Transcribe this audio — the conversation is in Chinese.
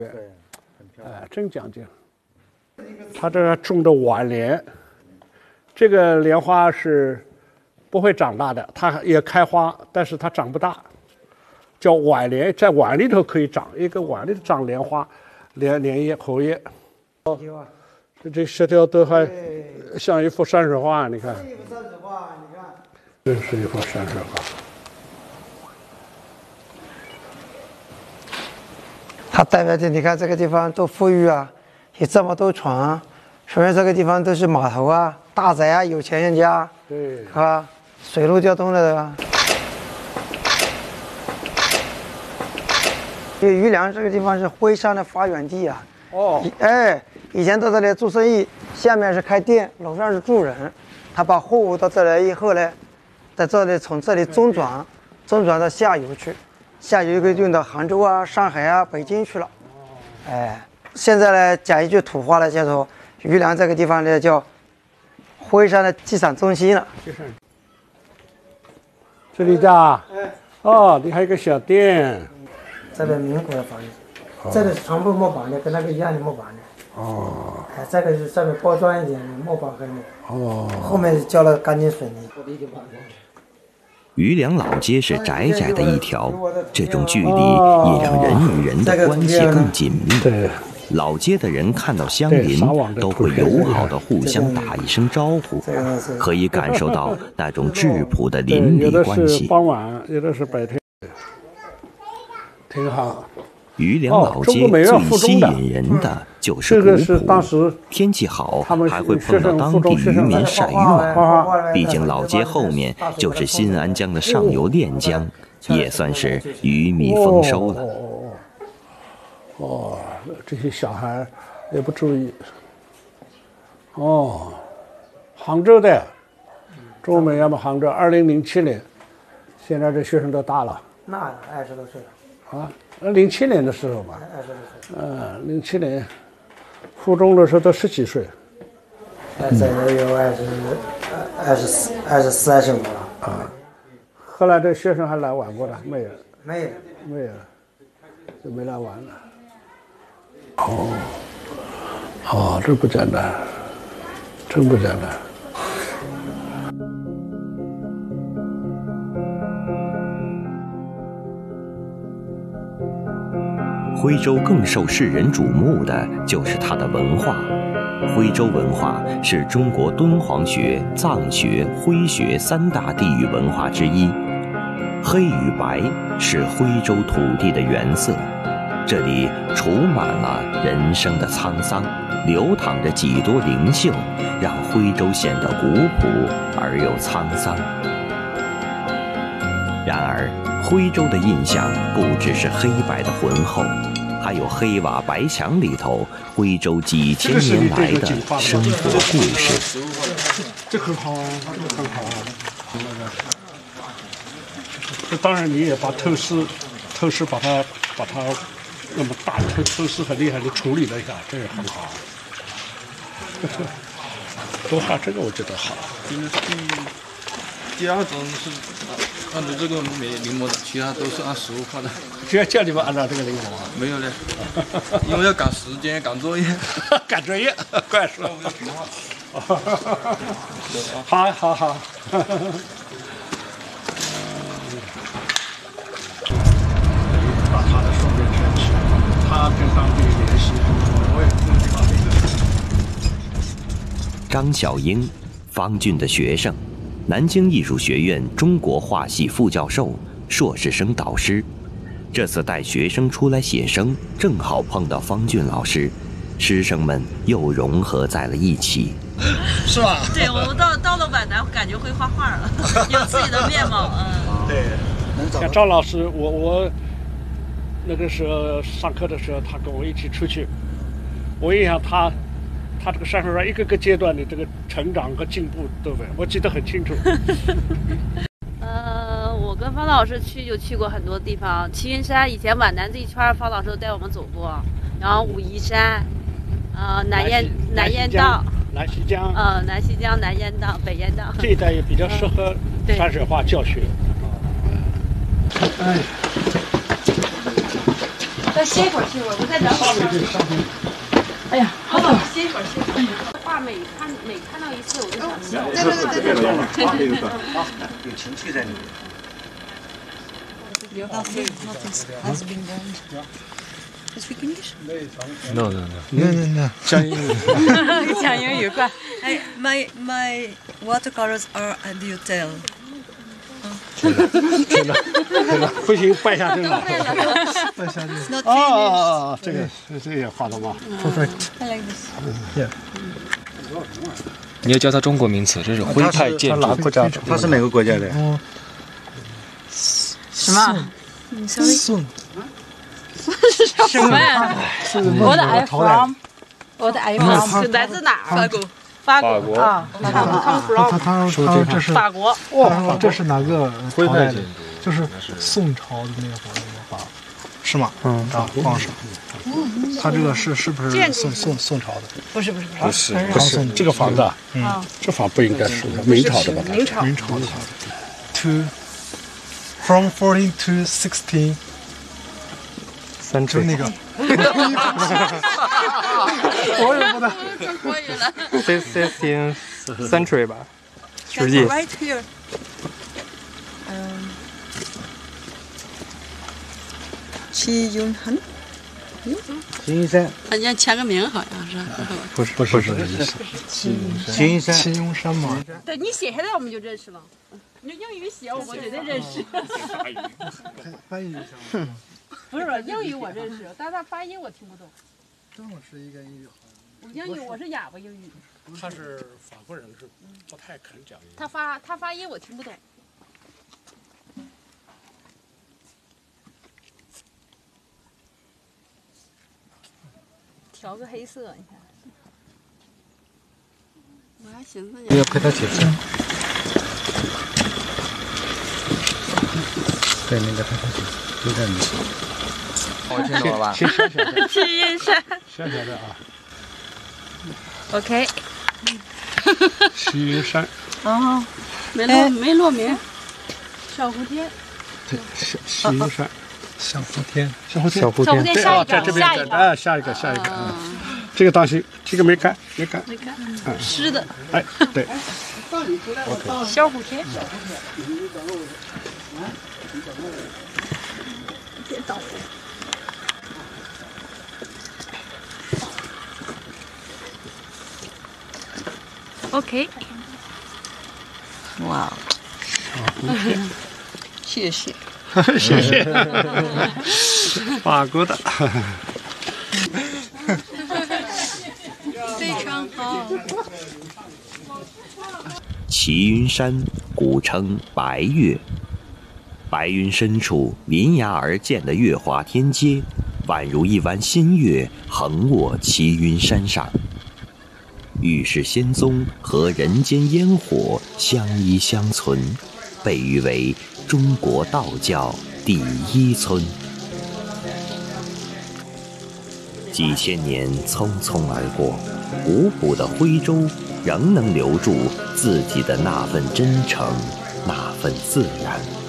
对，很漂亮，真讲究。他这个种的晚莲，这个莲花是不会长大的，它也开花，但是它长不大，叫晚莲，在碗里头可以长，一个碗里头长莲花、莲叶、荷叶。这石条都还像一幅山水画，你看。一幅山水画，你看。这是一幅山水画。 它代表的，你看这个地方多富裕啊，有这么多船，说明这个地方都是码头啊、大宅啊、有钱人家， 对， 是吧？水陆交通的，对吧？因为余梁这个地方是徽商的发源地啊。 哦， 哎，以前到这里做生意，下面是开店，楼上是住人。他把货物到这来以后呢，在这里从这里中转到下游去。下游可以运到杭州啊、上海啊、北京去了。哎，现在呢，讲一句土话呢，叫做余梁这个地方呢叫徽商的集散中心了。 这里家，哦，你还有个小店。 这个民国的房子，这个是全部木板的，跟那个一样的木板的。哦。哎，这个是上面包装一点的木板黑木。哦。后面浇了钢筋水泥。 余梁老街是窄窄的一条，这种距离也让人与人的关系更紧密。老街的人看到乡邻都会友好的互相打一声招呼，可以感受到那种质朴的邻里关系。 傍晚，有的是白天，挺好。 余梁老街最吸引人的就是古朴，天气好还会碰到当地渔民晒渔网。毕竟老街后面就是新安江的上游练江，也算是鱼米丰收了。 哦，这些小孩也不注意。哦，杭州的，中美要么杭州，2007年，现在这学生都大了。 那20多岁了。 啊。07年的时候吧，07年，附中的时候都10几岁， 这也有24、25了啊。 后来这学生还来玩过的，没有， 没有， 就没来玩了。哦，这不简单，真不简单。 徽州更受世人瞩目的就是它的文化。徽州文化是中国敦煌学、藏学、徽学3大地域文化之一。黑与白是徽州土地的原色，这里储满了人生的沧桑，流淌着几多灵秀，让徽州显得古朴而又沧桑。然而，徽州的印象不只是黑白的浑厚，还有黑瓦白墙里头徽州几千年来的生活故事。 这很好，这个很好。这当然你也把透视把它那么大透视很厉害的处理了一下，这也很好。多画这个我觉得好。 第2种是按照这个临摹的，其他都是按实物画的。 只要叫你们按照这个临摹啊？ 没有嘞，因为要赶时间、赶作业。 赶作业，怪说。好。把他的双边圈起，他跟当地联系，我也不知道这个。 张小英，方俊的学生。南京艺术学院中国画系副教授、硕士生导师，这次带学生出来写生，正好碰到方俊老师，师生们又融合在了一起。 是吧？ 对，我到了皖南，感觉会画画了，有自己的面貌。 对，像赵老师，我那个时候上课的时候，他跟我一起出去，我印象他这个山水画一个个阶段的这个成长和进步都我记得很清楚。 我跟方老师就去过很多地方，齐云山以前皖南这一圈，方老师都带我们走过，然后武夷山，南雁荡、 南溪江， 南溪江、南雁荡、北雁荡这一带也比较适合山水画教学。 对， 再歇一会儿，我再等会儿。哎呀，好冷，歇一会儿。画每看到一次，我就想笑。 对，有情绪在里面。 Nothing has been done. You speak English? No. 讲英语。 讲英语快。 My watercolors are at the hotel. 这个不行，败下阵来。 It's not finished. 这个也画的吗 I like this. 你要教他中国名词，这是徽派建筑。 他是哪个国家的？ 什么？ Sorry. 什么呀？我的 I from， 我的 I from 来自哪儿？法国啊， 他说这是法国。 哇，这是哪个朝代的？就是宋朝的那会儿的画，是吗？啊，皇上。他这个是不是宋朝的？ 不是， 不是这个房子啊，这房不应该是明朝的吧？ 明朝的。From 14 to 16。就那个，我也不能。 16th century 吧，10 Right here. 齐云汉。 齐云山。 人家签个名好像是。 不是齐云山吗？ 对你写下来我们就认识了。你英语写我绝对认识。 翻译一下。 不是英语我认识，但是他发音我听不懂。 郑老师一个英语好。 英语我是哑巴英语。 他是法国人，是不太肯讲英语。 他发音我听不懂。调个黑色，你看。我还寻思你要陪他解释。 对，那个陪他解释，就在你。 我听懂了吧？ 小的， 齐云山。 小的啊。 OK。 齐云山。 哦，没落名。小蝴蝶。 对，齐云山。 小蝴蝶。 对啊，在这边，下一个。这个当心，这个没干。 湿的。 哎，对。 小蝴蝶。别倒。OK。 哇，谢谢。 谢谢。法国的。 非常好。 齐云山古称白岳，白云深处临崖而建的月华天阶，宛如一弯新月横卧齐云山上。玉世仙踪和人间烟火相依相存，被誉为中国道教第一村。几千年匆匆而过，古朴的徽州仍能留住自己的那份真诚，那份自然。